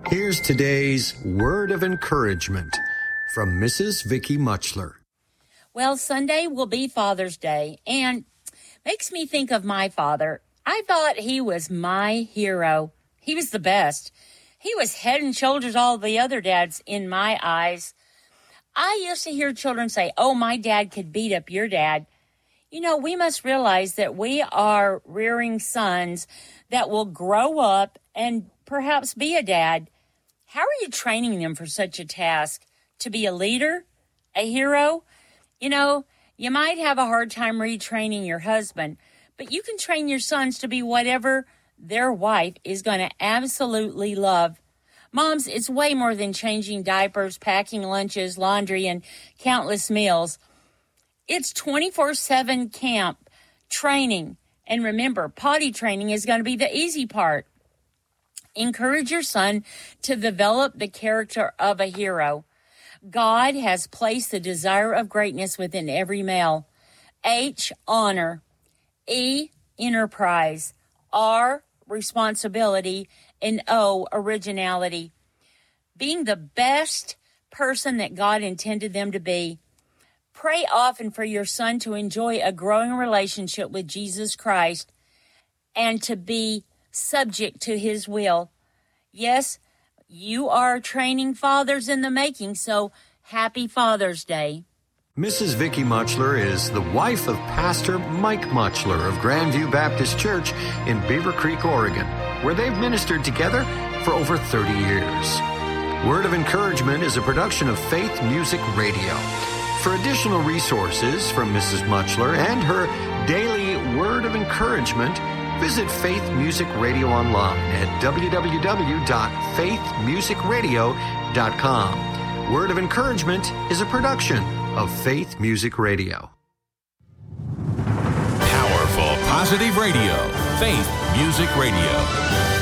Here's today's word of encouragement from Mrs. Vicky Muchler. Well, Sunday will be Father's Day, and makes me think of my father. I thought he was my hero. He was the best. He was head and shoulders all the other dads in my eyes. I used to hear children say, "Oh, my dad could beat up your dad." You know, we must realize that we are rearing sons that will grow up and perhaps be a dad. How are you training them for such a task? To be a leader? A hero? You know, you might have a hard time retraining your husband, but you can train your sons to be whatever their wife is going to absolutely love. Moms, it's way more than changing diapers, packing lunches, laundry, and countless meals. It's 24/7 camp, training. And remember, potty training is going to be the easy part. Encourage your son to develop the character of a hero. God has placed the desire of greatness within every male. H, honor. E, enterprise. R, responsibility. And O, originality. Being the best person that God intended them to be. Pray often for your son to enjoy a growing relationship with Jesus Christ and to be subject to his will. Yes, you are training fathers in the making, so happy Father's Day. Mrs. Vicky Muchler is the wife of Pastor Mike Muchler of Grandview Baptist Church in Beaver Creek, Oregon, where they've ministered together for over 30 years. Word of Encouragement is a production of Faith Music Radio. For additional resources from Mrs. Muchler and her daily Word of Encouragement, visit Faith Music Radio online at www.faithmusicradio.com. Word of Encouragement is a production of Faith Music Radio. Powerful, positive radio. Faith Music Radio.